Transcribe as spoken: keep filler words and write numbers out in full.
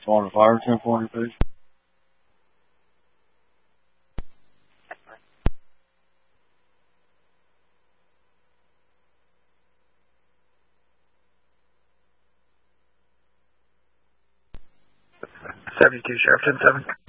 Florida Fire, ten forty, please. seventy-two, Sheriff, ten seven.